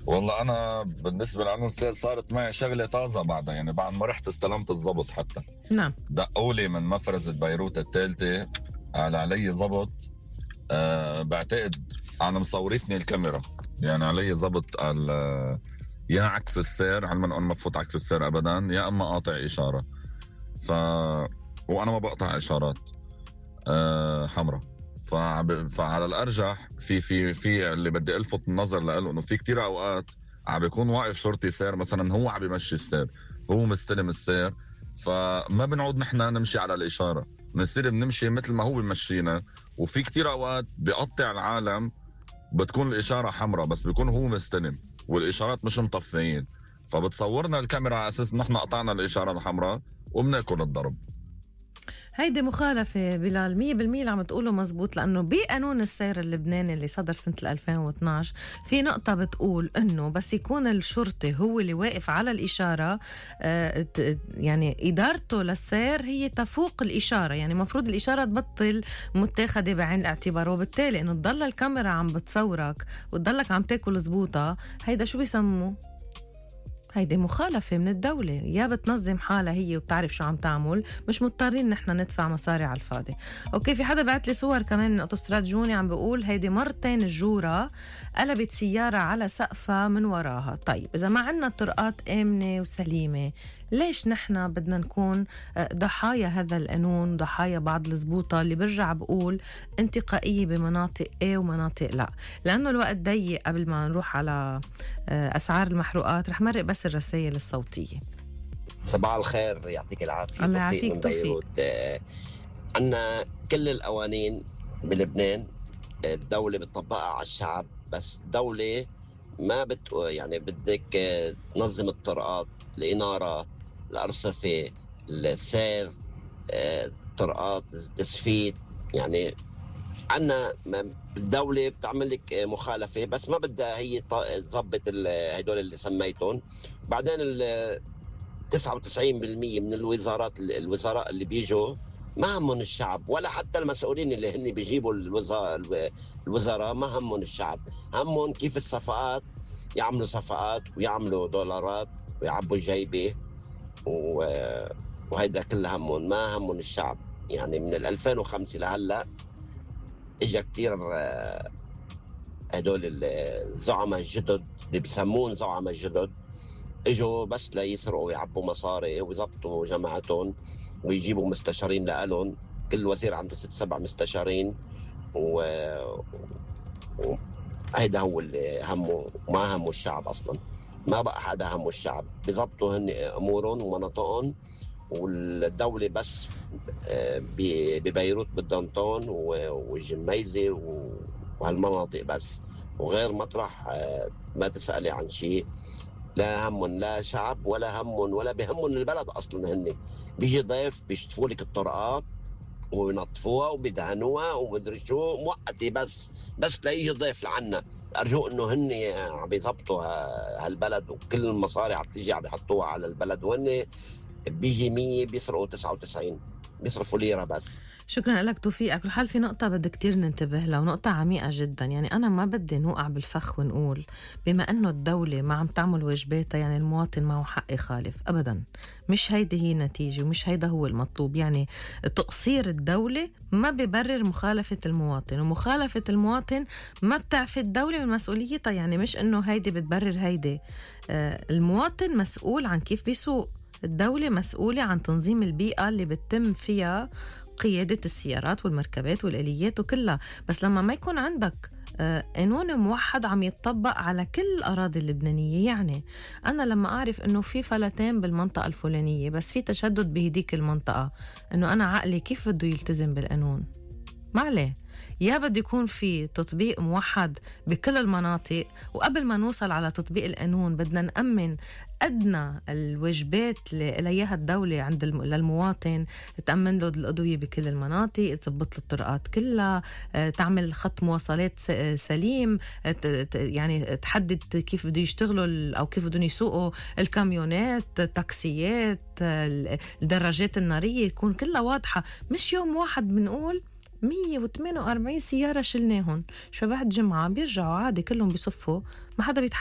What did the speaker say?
والله انا بالنسبه لانه صارت معي شغله طازه بعدها، يعني بعد ما رحت استلمت الضبط حتى نعم. دقوا لي من مفرزه بيروت الثالثه على علي ضبط. بعتقد انا مصورتني الكاميرا، يعني علي ضبط يا عكس السير، علما انه ما بفوت عكس السير ابدا، يا اما قاطع اشاره. ف وانا ما بقطع اشارات حمراء. فعلى الارجح في اللي بدي الفت النظر له انه في كتير اوقات عم بيكون واقف شرطي سير مثلا، هو عم بيمشي السير، هو مستلم السير، فما بنعود نحن نمشي على الاشاره، بنصير بنمشي مثل ما هو بيمشينا. وفي كتير اوقات بيقطع العالم، بتكون الاشاره حمراء بس بيكون هو مستلم والاشارات مش مطفيين، فبتصورنا الكاميرا على اساس نحن قطعنا الاشاره الحمراء وبناكل الضرب. هيدي مخالفة بلال 100% اللي عم تقوله مزبوط، لأنه بقانون السير اللبناني اللي صدر سنة 2012 في نقطة بتقول أنه بس يكون الشرطي هو اللي واقف على الإشارة، يعني إدارته للسير هي تفوق الإشارة، يعني مفروض الإشارة تبطل متاخدة بعين الاعتبار، وبالتالي أنه تضل الكاميرا عم بتصورك وتضلك عم تاكل زبوطة. هيدا شو بيسموه؟ هيدي مخالفة من الدولة، يا بتنظم حالها هي وبتعرف شو عم تعمل، مش مضطرين نحن ندفع مصاري على الفاضي. اوكي، في حدا بعت لي صور كمان من اوتوستراد جوني عم بقول هيدي مرتين الجورة قلبت سيارة على سقفها من وراها. طيب إذا ما عنا طرقات آمنة وسليمة، ليش نحن بدنا نكون ضحايا هذا القانون، ضحايا بعض الزبوطة اللي برجع بقول انتقائية بمناطق A ومناطق لا؟ لأنه الوقت ضيق. قبل ما نروح على أسعار المحروقات رح مرق بس الرسائل الصوتية. صباح الخير، يعطيك العافية. الله توفيق يعافيك من توفيق. بيروت. عنا كل القوانين بلبنان الدولة بتطبقها على الشعب، بس الدولة ما يعني بدك تنظم الطرقات، الإنارة، الأرصفة، السير، الطرقات، التسفيد. يعني عنا الدولة بتعمل لك مخالفة، بس ما بدها هي تظبط هدول اللي سميتهم. بعدين 99% من الوزراء اللي بيجوا ما همهم الشعب، ولا حتى المسؤولين اللي هن بيجيبوا الوزراء ما همهم الشعب، همهم كيف الصفقات، يعملوا صفقات ويعملوا دولارات ويعبوا جيبه، وهيدا كل همهم، ما همهم الشعب. يعني من 2005 لهلا اجا كتير هدول الزعماء الجدد اللي بيسمون زعماء جدد، اجوا بس ليسرقوا ويعبوا مصاري ويضبطوا جماعتهم ويجيبوا مستشارين لألهم. كل وزير عنده 6-7 مستشارين، وهيدا هو اللي همه، ما همه الشعب اصلا. ما بقى حدا همه الشعب، بيضبطوا هن امورهم ومناطقهم، والدولة بس ببيروت بالدانتون والجميزة وهالمناطق بس، وغير مطرح ما تسألي عن شيء. لا همهم لا شعب ولا همهم ولا بهمهم البلد اصلا. هن بيجي ضيف بيشطفوا لك الطرقات وينظفوها وبيدهنوها ومدري شو موقتي، بس ليجي ضيف لعنا. ارجو انه هن عم يظبطوا هالبلد، وكل المصاري عم تيجي عم يحطوها على البلد، وهن بيجي 100 بيسرقوا 99، بيصرفوا ليرة بس. شكرا لك توفيق. على كل حال في نقطة بدي كتير ننتبه لها، ونقطة عميقة جدا. يعني أنا ما بدي نوقع بالفخ ونقول بما أنه الدولة ما عم تعمل واجباتها يعني المواطن معه حق يخالف. أبدا، مش هيدي هي النتيجة ومش هيدا هو المطلوب. يعني تقصير الدولة ما بيبرر مخالفة المواطن، ومخالفة المواطن ما بتعفي الدولة من مسؤوليتها. يعني مش أنه هيدي بتبرر هيدي. المواطن مسؤول عن كيف بيسوق، الدولة مسؤولة عن تنظيم البيئة اللي بتتم فيها قيادة السيارات والمركبات والآليات وكلها. بس لما ما يكون عندك قانون موحد عم يتطبق على كل الأراضي اللبنانية، يعني أنا لما أعرف أنه في فلتان بالمنطقة الفلانية بس في تشدد بهديك المنطقة، أنه أنا عقلي كيف بده يلتزم بالقانون؟ ما عليه. يا بده يكون في تطبيق موحد بكل المناطق، وقبل ما نوصل على تطبيق القانون بدنا نأمن أدنى الواجبات اللي إياها الدولة عند للمواطن، تأمن له الأضوية بكل المناطق، تضبط له الطرقات كلها، تعمل خط مواصلات سليم، يعني تحدد كيف بده يشتغلوا أو كيف بدهم يسوقوا الكاميونات، التاكسيات، الدراجات النارية، تكون كلها واضحة. مش يوم واحد بنقول 148 سيارة شلناهن، شو بعد جمعة بيرجعوا عادي كلهم بيصفوا، ما حدا